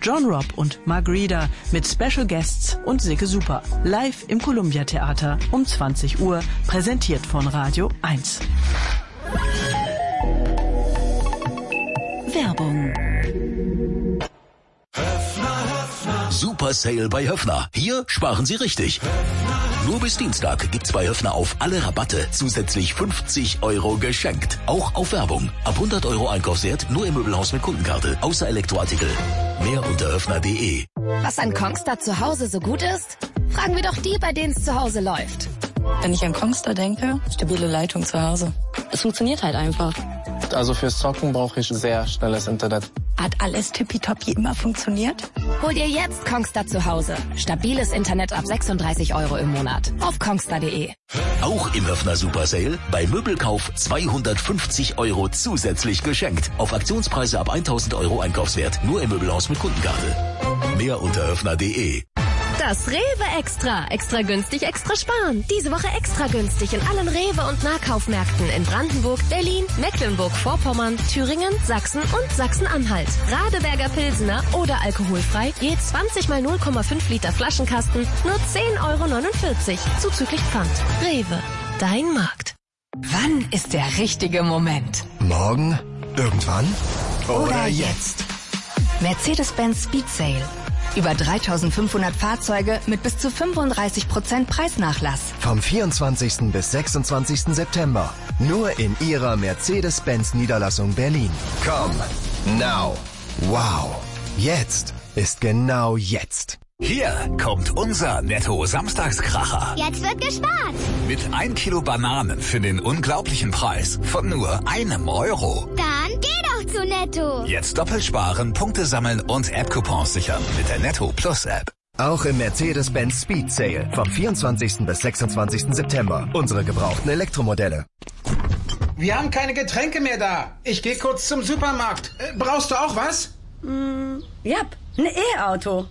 John Robb und Margarita mit Special Guests und Silke Super. Live im Columbia Theater um 20 Uhr, präsentiert von Radio 1. Werbung. Super Sale bei Höffner. Hier sparen Sie richtig. Nur bis Dienstag gibt's bei Höffner auf alle Rabatte zusätzlich 50 € geschenkt. Auch auf Werbung. Ab 100 € Einkaufswert nur im Möbelhaus mit Kundenkarte. Außer Elektroartikel. Mehr unter höffner.de. Was an Kongstar zu Hause so gut ist? Fragen wir doch die, bei denen es zu Hause läuft. Wenn ich an Kongstar denke, stabile Leitung zu Hause. Es funktioniert halt einfach. Also fürs Zocken brauche ich sehr schnelles Internet. Hat alles tippitoppi immer funktioniert? Hol dir jetzt Kongstar zu Hause. Stabiles Internet ab 36 € im Monat. Auf kongstar.de. Auch im Höffner Super Sale. Bei Möbelkauf 250 € zusätzlich geschenkt. Auf Aktionspreise ab 1000 € Einkaufswert. Nur im Möbelhaus mit Kundenkarte. Mehr unter höffner.de. Das Rewe Extra. Extra günstig, extra sparen. Diese Woche extra günstig in allen Rewe- und Nahkaufmärkten in Brandenburg, Berlin, Mecklenburg-Vorpommern, Thüringen, Sachsen und Sachsen-Anhalt. Radeberger Pilsener oder alkoholfrei, je 20 mal 0,5 Liter Flaschenkasten, nur 10,49 €, zuzüglich Pfand. Rewe, dein Markt. Wann ist der richtige Moment? Morgen? Irgendwann? Oder jetzt? Mercedes-Benz Speed Sale. Über 3.500 Fahrzeuge mit bis zu 35% Preisnachlass. Vom 24. bis 26. September. Nur in Ihrer Mercedes-Benz-Niederlassung Berlin. Komm, now. Wow. Jetzt ist genau jetzt. Hier kommt unser Netto-Samstagskracher. Jetzt wird gespart. Mit 1 Kilo Bananen für den unglaublichen Preis von nur €1. Dann geh doch zu Netto. Jetzt doppelt sparen, Punkte sammeln und App-Coupons sichern mit der Netto Plus App. Auch im Mercedes-Benz Speed Sale vom 24. bis 26. September. Unsere gebrauchten Elektromodelle. Wir haben keine Getränke mehr da. Ich gehe kurz zum Supermarkt. Brauchst du auch was? Jap, ein E-Auto.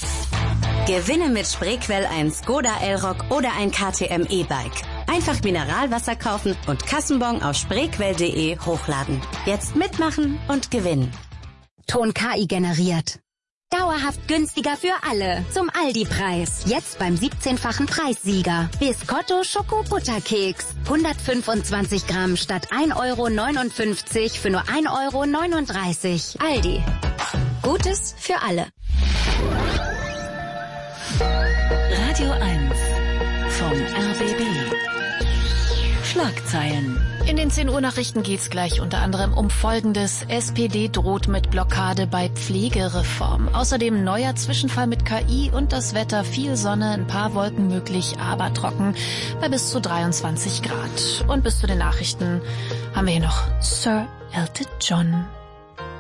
Gewinne mit Spreequell ein Skoda Elrock oder ein KTM E-Bike. Einfach Mineralwasser kaufen und Kassenbon auf spreequell.de hochladen. Jetzt mitmachen und gewinnen. Ton KI generiert. Dauerhaft günstiger für alle. Zum Aldi-Preis. Jetzt beim 17-fachen Preissieger. Biscotto Schoko-Butterkeks. 125 Gramm statt 1,59 € für nur 1,39 €. Aldi. Gutes für alle. Radio 1 vom RBB. Schlagzeilen. In den 10 Uhr Nachrichten geht's gleich unter anderem um Folgendes. SPD droht mit Blockade bei Pflegereform. Außerdem neuer Zwischenfall mit KI und das Wetter. Viel Sonne, ein paar Wolken möglich, aber trocken bei bis zu 23 Grad. Und bis zu den Nachrichten haben wir hier noch Sir Elton John.